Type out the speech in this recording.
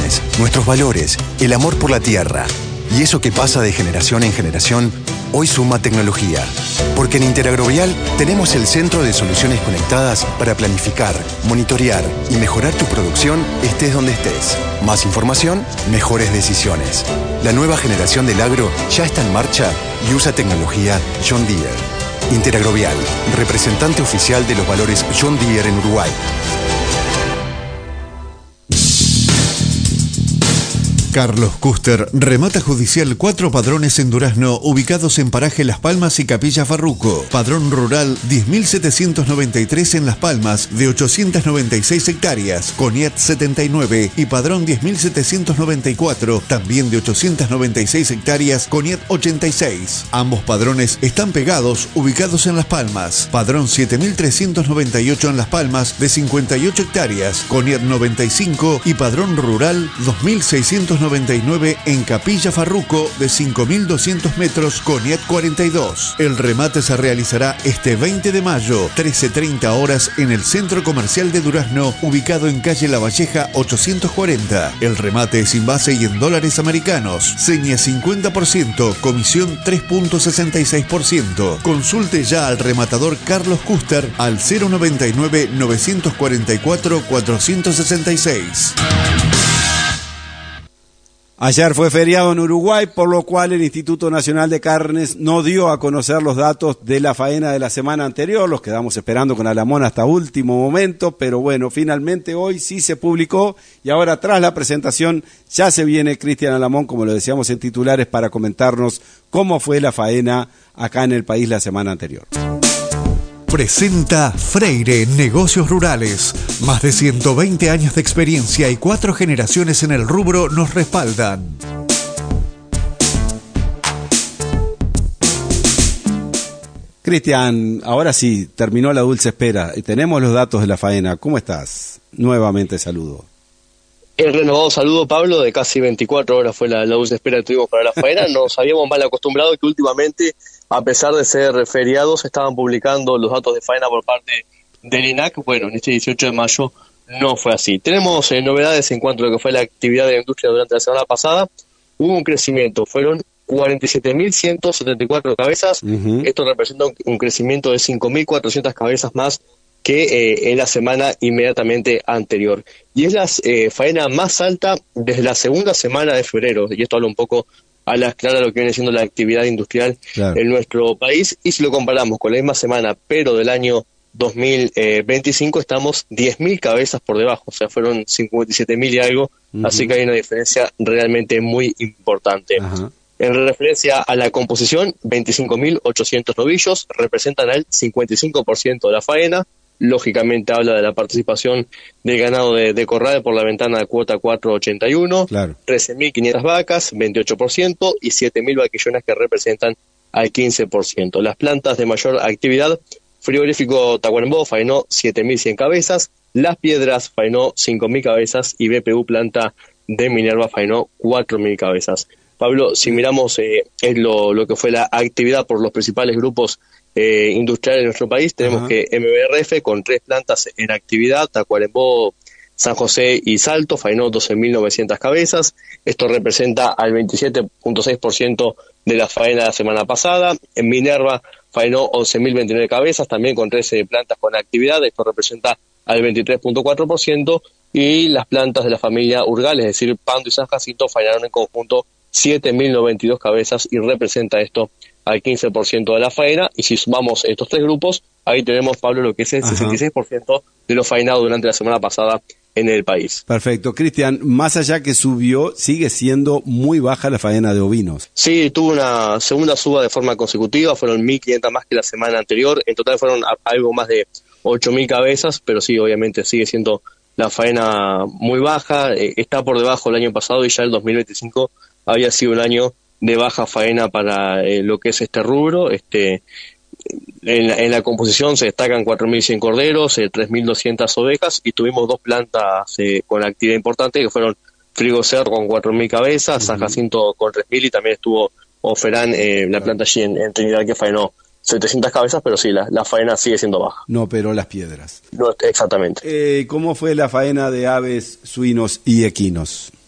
tradiciones, nuestros valores, el amor por la tierra. Y eso que pasa de generación en generación, hoy suma tecnología. Porque en Interagrovial tenemos el centro de soluciones conectadas para planificar, monitorear y mejorar tu producción estés donde estés. Más información, mejores decisiones. La nueva generación del agro ya está en marcha y usa tecnología John Deere. Interagrovial, representante oficial de los valores John Deere en Uruguay. Carlos Custer remata judicial 4 padrones en Durazno ubicados en paraje Las Palmas y Capilla Farruco. Padrón rural 10.793 en Las Palmas de 896 hectáreas, CONIAT 79, y padrón 10.794 también de 896 hectáreas, CONIAT 86. Ambos padrones están pegados, ubicados en Las Palmas. Padrón 7.398 en Las Palmas de 58 hectáreas, CONIAT 95, y padrón rural 2.699 en Capilla Farruco de 5.200 metros, CONIAT 42. El remate se realizará este 20 de mayo, 13:30 horas, en el Centro Comercial de Durazno, ubicado en calle La Valleja 840. El remate es sin base y en dólares americanos. Seña 50%, comisión 3.66%. Consulte ya al rematador Carlos Custer al 099-944-466. Ayer fue feriado en Uruguay, por lo cual el Instituto Nacional de Carnes no dio a conocer los datos de la faena de la semana anterior. Los quedamos esperando con Alamón hasta último momento, pero bueno, finalmente hoy sí se publicó y ahora tras la presentación ya se viene Cristian Alamón, como lo decíamos en titulares, para comentarnos cómo fue la faena acá en el país la semana anterior. Presenta Freire Negocios Rurales. Más de 120 años de experiencia y 4 generaciones en el rubro nos respaldan. Cristian, ahora sí, terminó la dulce espera y tenemos los datos de la faena. ¿Cómo estás? Nuevamente saludo. El renovado saludo, Pablo, de casi 24 horas fue la dulce espera que tuvimos para la faena. Nos habíamos mal acostumbrado que últimamente, a pesar de ser feriados, estaban publicando los datos de faena por parte del INAC. Bueno, en este 18 de mayo no fue así. Tenemos novedades en cuanto a lo que fue la actividad de la industria durante la semana pasada. Hubo un crecimiento, fueron 47.174 cabezas. Esto representa un crecimiento de 5.400 cabezas más que en la semana inmediatamente anterior. Y es la faena más alta desde la segunda semana de febrero, y esto habla un poco a las claras de lo que viene siendo la actividad industrial en nuestro país, y si lo comparamos con la misma semana, pero del año 2025, estamos 10.000 cabezas por debajo, o sea, fueron 57.000 y algo, así que hay una diferencia realmente muy importante. En referencia a la composición, 25.800 novillos representan el 55% de la faena. Lógicamente habla de la participación del ganado de corral por la ventana de cuota 481, 13.500 vacas, 28%, y 7.000 vaquillonas que representan al 15%. Las plantas de mayor actividad, frigorífico Tacuarembó faenó 7.100 cabezas, Las Piedras faenó 5.000 cabezas y BPU planta de Minerva faenó 4.000 cabezas. Pablo, si miramos lo que fue la actividad por los principales grupos industriales de nuestro país, tenemos que MBRF con 3 plantas en actividad, Tacuarembó, San José y Salto, faenó 12.900 cabezas. Esto representa al 27.6% de la faena de la semana pasada. En Minerva faenó 11.029 cabezas, también con 13 plantas con actividad. Esto representa al 23.4%. Y las plantas de la familia Urgal, es decir, Pando y San Jacinto, faenaron en conjunto 7.092 cabezas y representa esto al 15% de la faena. Y si sumamos estos 3 grupos, ahí tenemos, Pablo, lo que es el 66% de lo faenado durante la semana pasada en el país. Perfecto. Cristian, más allá que subió, sigue siendo muy baja la faena de ovinos. Sí, tuvo una segunda suba de forma consecutiva, fueron 1.500 más que la semana anterior, en total fueron algo más de 8.000 cabezas, pero sí, obviamente sigue siendo la faena muy baja, está por debajo del año pasado, y ya el 2025 había sido un año de baja faena para lo que es este rubro. En la composición se destacan 4.100 corderos, 3.200 ovejas, y tuvimos 2 plantas con actividad importante, que fueron Frigocer con 4.000 cabezas, San Jacinto con 3.000, y también estuvo Oferán, la planta allí en Trinidad, que faenó 700 cabezas, pero sí, la faena sigue siendo baja. No, pero Las Piedras. No, exactamente. ¿Cómo fue la faena de aves, suinos y equinos?